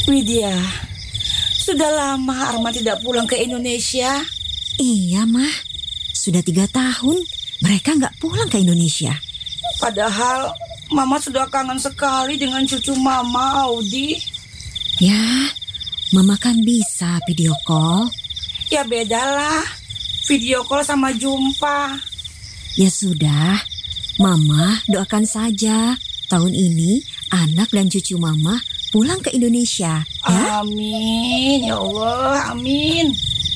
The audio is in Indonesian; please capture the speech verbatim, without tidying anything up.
Widya, sudah lama Arman tidak pulang ke Indonesia. Iya, Mah. Sudah tiga tahun mereka nggak pulang ke Indonesia. Padahal Mama sudah kangen sekali dengan cucu Mama, Audi. Ya, Mama kan bisa video call. Ya bedalah, video call sama jumpa. Ya sudah, Mama doakan saja tahun ini anak dan cucu Mama pulang ke Indonesia. Ya? Amin, ya Allah, amin.